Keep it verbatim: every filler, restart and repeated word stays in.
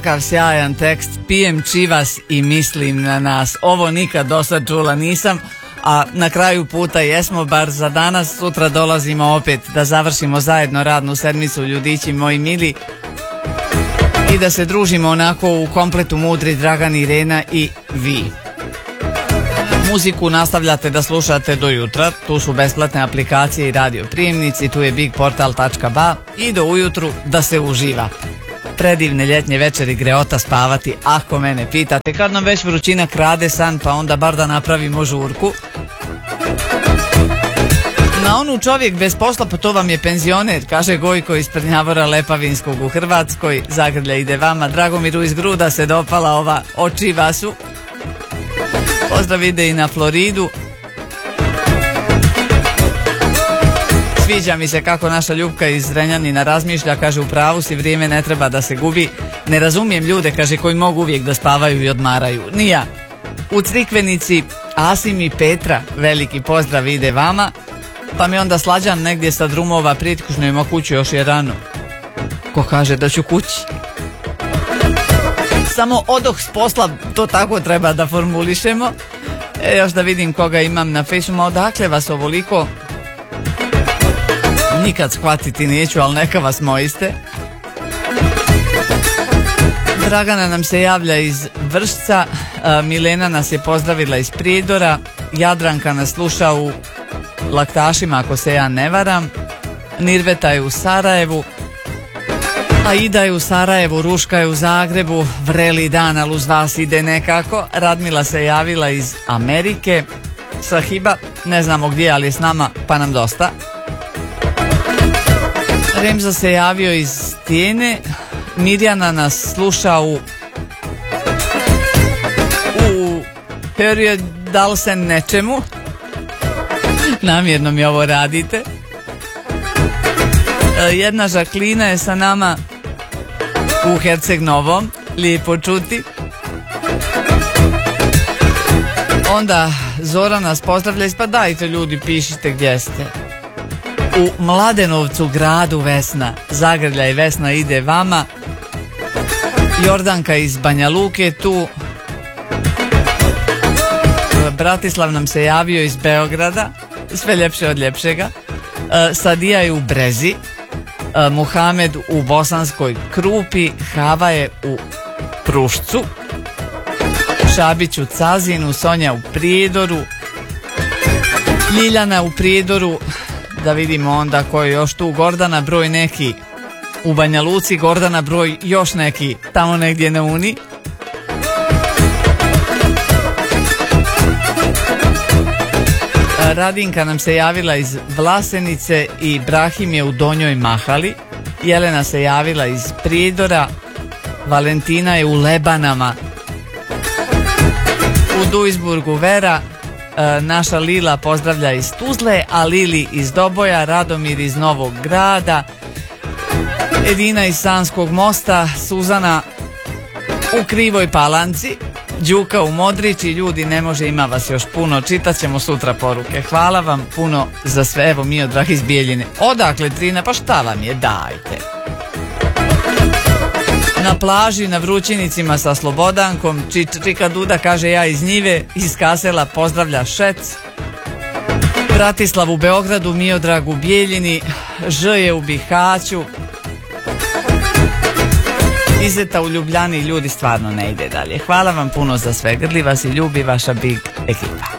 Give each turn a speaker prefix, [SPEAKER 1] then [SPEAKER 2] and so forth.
[SPEAKER 1] Kakav sjajan tekst, pijem čivas i mislim na nas. Ovo nikad dosad čula nisam, a na kraju puta jesmo, bar za danas. Sutra dolazimo opet da završimo zajedno radnu sedmicu, ljudići moji mili, i da se družimo onako u kompletu Mudri, Dragan, Irena i vi. Muziku nastavljate da slušate do jutra, tu su besplatne aplikacije i radio prijemnici, tu je big portal tačka ba i do ujutru da se uživa. Predivne ljetnje večeri, greota spavati, ako mene pitate. Kad nam već vrućina krade san, pa onda bar da napravimo žurku. Na onu čovjek bez posla, pa to vam je penzioner, kaže Gojko iz Prnjavora Lepavinskog u Hrvatskoj. Zagrlja ide vama, Dragomiru iz Gruda se dopala ova oči vasu. Pozdrav ide i na Floridu. Sviđa mi se kako naša Ljubka iz Zrenjanina razmišlja, kaže u pravu si, vrijeme ne treba da se gubi. Ne razumijem ljude, kaže, koji mogu uvijek da spavaju i odmaraju. Ni ja. U Crikvenici Asim i Petra, veliki pozdrav ide vama. Pa mi onda Slađan negdje sa drumova pritkužno, ima kuću, još je rano. Ko kaže da ću kući? Samo odoh s posla, to tako treba da formulišemo. E, još da vidim koga imam na Facebooku. Odakle vas ovoliko? Nikad shvatiti neću, ali neka vas mojiste. Dragana nam se javlja iz Vršca, Milena nas je pozdravila iz Prijedora, Jadranka nas sluša u Laktašima, ako se ja ne varam, Nirveta je u Sarajevu, Aida je u Sarajevu, Ruška je u Zagrebu, vreli dan, ali uz vas ide nekako. Radmila se javila iz Amerike, Sahiba, ne znamo gdje, ali je s nama, pa nam dosta. Remza se javio iz Stijene, Mirjana nas sluša u u period dal se nečemu. Namjerno mi ovo radite. Jedna Žaklina je sa nama u Herceg Novom, lijepo čuti. Onda Zora nas pozdravlja, pa dajte ljudi, pišite gdje ste. U Mladenovcu, gradu Vesna, Zagrlja i Vesna ide vama. Jordanka iz Banja Luke tu. Bratislav nam se javio iz Beograda, sve ljepše od ljepšega. Sadija je u Brezi, Muhamed u Bosanskoj Krupi, Hava je u Prušcu, Šabić u Cazinu, Sonja u Prijedoru, Ljiljana u Prijedoru, da vidimo onda ko je još tu, Gordana broj neki u Banja Luci, Gordana broj još neki tamo negdje na Uni. Radinka nam se javila iz Vlasenice i Brahim je u Donjoj Mahali. Jelena se javila iz Prijedora, Valentina je u Lebanama. U Duisburgu Vera, e, naša Lila pozdravlja iz Tuzle, a Lili iz Doboja, Radomir iz Novog Grada, Edina iz Sanskog Mosta, Suzana u Krivoj Palanci, Đuka u Modrići. Ljudi, ne može, ima vas još puno, čitat ćemo sutra poruke. Hvala vam puno za sve. Evo mi od Dragi iz Bijeljine. Odakle Trina, pa šta vam je, dajte. Na plaži, na Vrućinicima sa Slobodankom, Čika Duda kaže ja iz Njive, iz Kasela pozdravlja Šec. Bratislav u Beogradu, Miodrag u Bijeljini, Ž je u Bihaću, Izeta u Ljubljani. Ljudi, stvarno ne ide dalje. Hvala vam puno za sve. Grli vas i ljubi vaša Big ekipa.